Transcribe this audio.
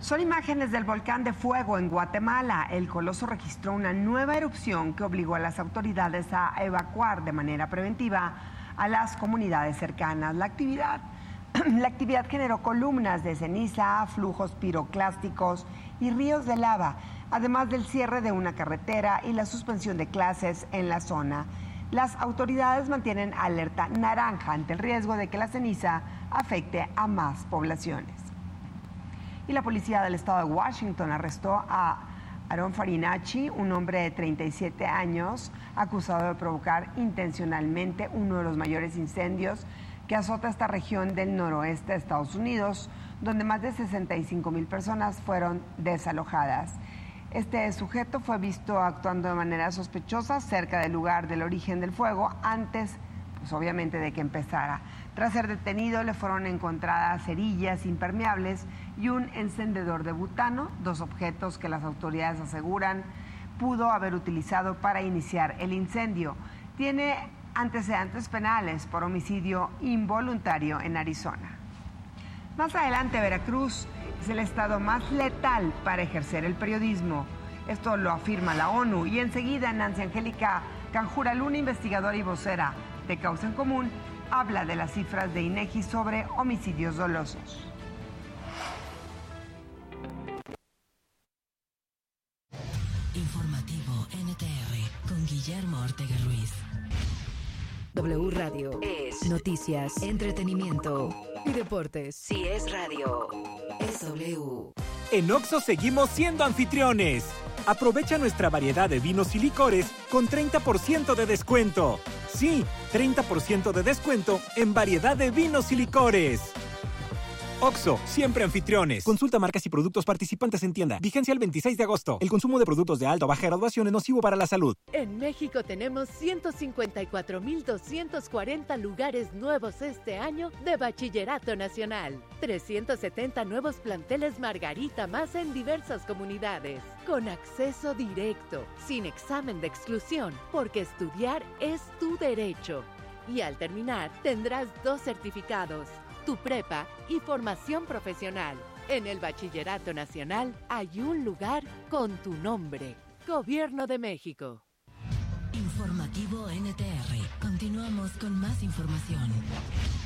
Son imágenes del volcán de fuego en Guatemala. El coloso registró una nueva erupción que obligó a las autoridades a evacuar de manera preventiva a las comunidades cercanas. La actividad generó columnas de ceniza, flujos piroclásticos y ríos de lava, además del cierre de una carretera y la suspensión de clases en la zona. Las autoridades mantienen alerta naranja ante el riesgo de que la ceniza afecte a más poblaciones. Y la policía del estado de Washington arrestó a Aaron Farinacci, un hombre de 37 años, acusado de provocar intencionalmente uno de los mayores incendios que azota esta región del noroeste de Estados Unidos, donde más de 65,000 personas fueron desalojadas. Este sujeto fue visto actuando de manera sospechosa cerca del lugar del origen del fuego antes, obviamente, de que empezara. Tras ser detenido, le fueron encontradas cerillas impermeables y un encendedor de butano, dos objetos que las autoridades aseguran pudo haber utilizado para iniciar el incendio. Tiene antecedentes penales por homicidio involuntario en Arizona. Más adelante, Veracruz es el estado más letal para ejercer el periodismo. Esto lo afirma la ONU y enseguida Nancy Angélica Canjura Luna, investigadora y vocera de Causa en Común, habla de las cifras de INEGI sobre homicidios dolosos. Informativo NTR con Guillermo Ortega Ruiz. W Radio es noticias, entretenimiento y deportes. Si es radio, es W. En Oxxo seguimos siendo anfitriones. Aprovecha nuestra variedad de vinos y licores con 30% de descuento. Sí, 30% de descuento en variedad de vinos y licores. Oxxo, siempre anfitriones. Consulta marcas y productos participantes en tienda. Vigencia el 26 de agosto. El consumo de productos de alta o baja graduación es nocivo para la salud. En México tenemos 154,240 lugares nuevos este año de Bachillerato Nacional. 370 nuevos planteles Margarita más en diversas comunidades. Con acceso directo, sin examen de exclusión, porque estudiar es tu derecho. Y al terminar, tendrás 2 certificados. Tu prepa y formación profesional. En el Bachillerato Nacional hay un lugar con tu nombre. Gobierno de México. Informativo NTR. Continuamos con más información.